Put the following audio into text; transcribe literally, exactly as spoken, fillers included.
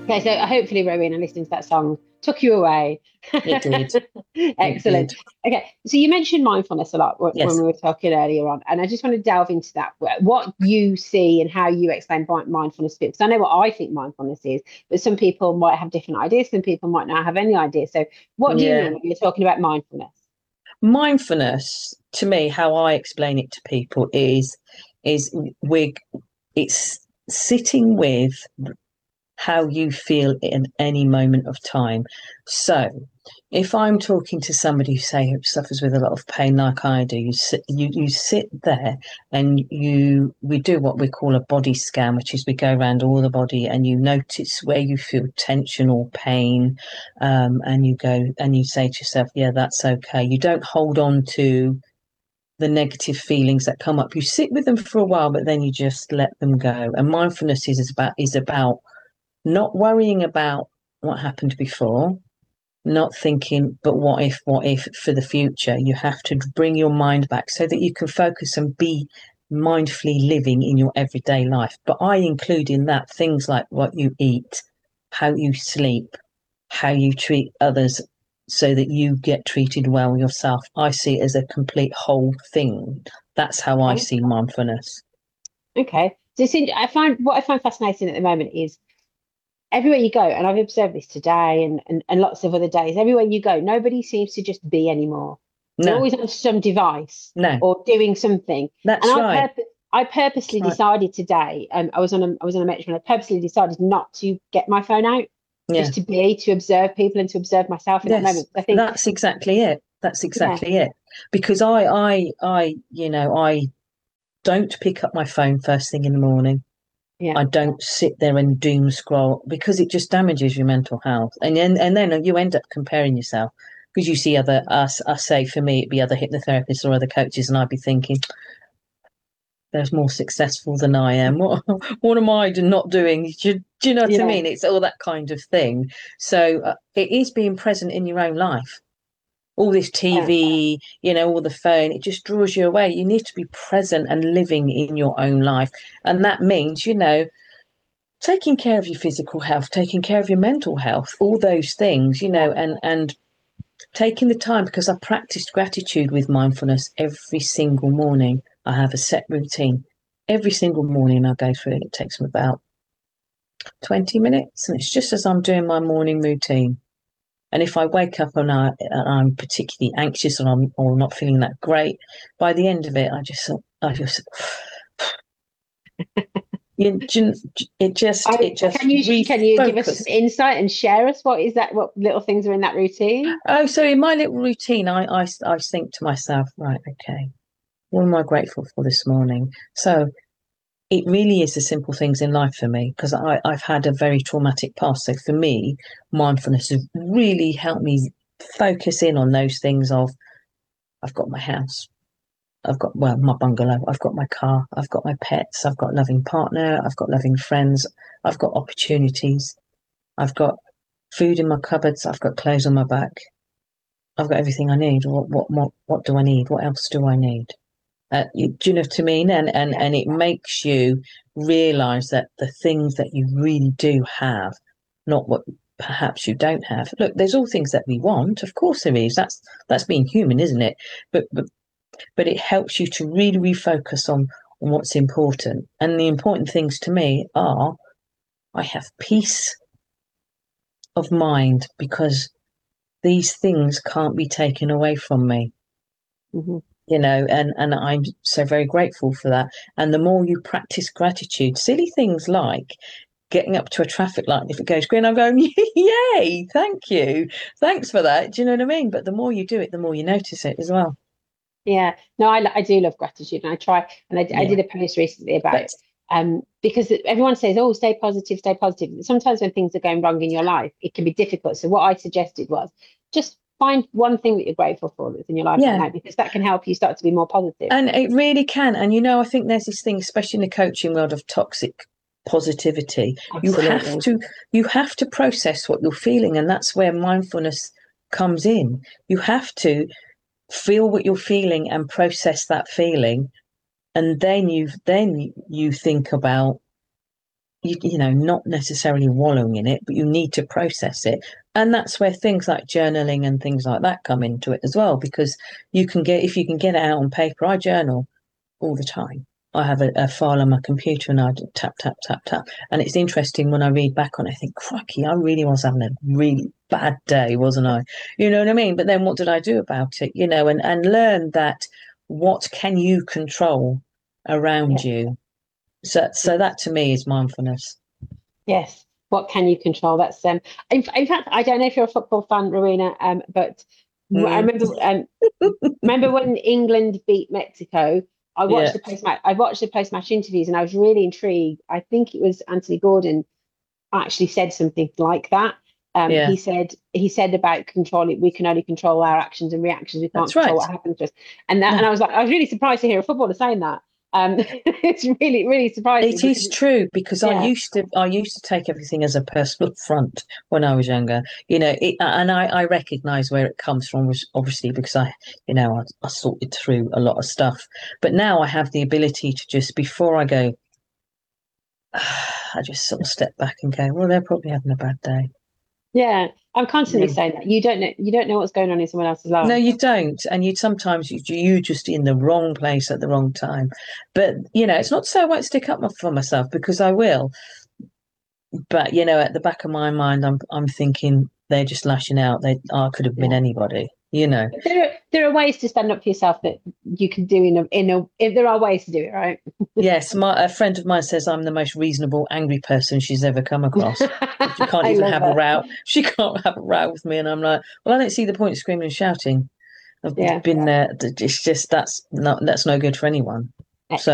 Okay, so hopefully Rowena listening to that song took you away. It did. It Excellent. did. Okay, so you mentioned mindfulness a lot wh- when Yes. we were talking earlier on, and I just want to delve into that. wh- What you see and how you explain mi- mindfulness to people. Because I know what I think mindfulness is, but some people might have different ideas. Some people might not have any idea. So, what do you mean Yeah. when you're talking about mindfulness? Mindfulness, to me, how I explain it to people is is we it's sitting with how you feel in any moment of time. So, if I'm talking to somebody who say who suffers with a lot of pain, like I do, you sit, you you sit there, and you we do what we call a body scan, which is we go around all the body and you notice where you feel tension or pain, um, and you go and you say to yourself, "Yeah, that's okay." You don't hold on to the negative feelings that come up. You sit with them for a while, but then you just let them go. And mindfulness is about is about not worrying about what happened before, not thinking, but what if, what if for the future. You have to bring your mind back so that you can focus and be mindfully living in your everyday life. But I include in that things like what you eat, how you sleep, how you treat others so that you get treated well yourself. I see it as a complete whole thing. That's how I Okay. see mindfulness. Okay. So, it's in- I find what I find fascinating at the moment is everywhere you go, and I've observed this today and, and, and lots of other days, everywhere you go, nobody seems to just be anymore. They're No, always on some device no, or doing something. And that's I right. purpose I That's purposely right. decided today, um, I was on a I was on a metro and I purposely decided not to get my phone out, Yeah. just to be, to observe people and to observe myself in that Yes, moment. I think, that's exactly it. That's yeah, exactly it. Because I, I, I, you know, I don't pick up my phone first thing in the morning. yeah, I don't sit there and doom scroll because it just damages your mental health. And then, and then you end up comparing yourself because you see other, us, I say for me, it'd be other hypnotherapists or other coaches, and I'd be thinking, they're more successful than I am. What, what am I not doing? Do you, do you know what I yeah, mean? It's all that kind of thing. So uh, it is being present in your own life. All this yeah. T V, you know, all the phone, it just draws you away. You need to be present and living in your own life. And that means, you know, taking care of your physical health, taking care of your mental health, all those things, you Yeah. know, and, and taking the time because I practiced gratitude with mindfulness every single morning. I have a set routine. Every single morning I go through it. It takes me about twenty minutes, and it's just as I'm doing my morning routine. And if I wake up and, I, and I'm particularly anxious or I'm or not feeling that great, by the end of it, I just I just you, it just I it just can you can you give us some refocus. insight and share us what is that? What little things are in that routine? Oh, so in my little routine, I, I I think to myself, right, okay, what am I grateful for this morning? So it really is the simple things in life for me because I I've had a very traumatic past. So for me, mindfulness has really helped me focus in on those things of I've got my house. I've got, well, my bungalow, I've got my car, I've got my pets, I've got a loving partner, I've got loving friends, I've got opportunities, I've got food in my cupboards, I've got clothes on my back, I've got everything I need. What what what, what do I need? What else do I need? Uh, you, do you know what I mean? And, and, Yeah. and it makes you realize that the things that you really do have, not what perhaps you don't have. Look, there's all things that we want. Of course there is. That's that's being human, isn't it? But but but it helps you to really refocus on, on what's important. And the important things to me are I have peace of mind because these things can't be taken away from me, Hmm. you know, and, and I'm so very grateful for that. And the more you practice gratitude, silly things like getting up to a traffic light, if it goes green, I'm going, yay, thank you. Thanks for that. Do you know what I mean? But the more you do it, the more you notice it as well. Yeah, no, I, I do love gratitude, and I try. And I, I Yeah. did a post recently about That's um because everyone says, "Oh, stay positive, stay positive." Sometimes when things are going wrong in your life, it can be difficult. So what I suggested was just find one thing that you're grateful for that's in your life right yeah. now, because that can help you start to be more positive. And it really can. And you know, I think there's this thing, especially in the coaching world, of toxic positivity. You have Absolutely. to you have to process what you're feeling, and that's where mindfulness comes in. You have to feel what you're feeling and process that feeling, and then you then you think about you, you know, not necessarily wallowing in it, but you need to process it. And that's where things like journaling and things like that come into it as well, because you can get, if you can get it out on paper. I journal all the time. I have a, a file on my computer and I tap, tap, tap, tap. And it's interesting when I read back on it, I think, crikey, I really was having a really bad day, wasn't I? You know what I mean? But then what did I do about it? You know, and, and learn that what can you control around Yeah. you? So, so that to me is mindfulness. Yes. What can you control? That's um. In, in fact, I don't know if you're a football fan, Rowena, um, but mm. I remember um, remember when England beat Mexico. I watched yeah. the post match. I watched the post match interviews, and I was really intrigued. I think it was Anthony Gordon actually said something like that. Um, yeah. He said he said about controlling. We can only control our actions and reactions. We can't That's control right. what happens to us. And that, yeah. and I was like, I was really surprised to hear a footballer saying that. Um, it's really, really surprising. It is true, because yeah. I used to, I used to take everything as a personal affront when I was younger, you know, it, and I, I recognise where it comes from, obviously, because I, you know, I, I sorted through a lot of stuff. But now I have the ability to just, before I go, I just sort of step back and go, well, they're probably having a bad day. Yeah, I'm constantly yeah. saying that. You don't know, you don't know what's going on in someone else's life. No, you don't, and you sometimes you you just in the wrong place at the wrong time. But you know, it's not so I won't stick up for myself, because I will. But you know, at the back of my mind, I'm I'm thinking they're just lashing out. They I could have been yeah. anybody. You know, there are, there are ways to stand up for yourself that you can do in a in a. If there are ways to do it, right? Yes, my a friend of mine says I'm the most reasonable, angry person she's ever come across. She can't even have that. a row. She can't have a row with me, and I'm like, well, I don't see the point of screaming and shouting. I've yeah. been there. It's just that's not that's no good for anyone.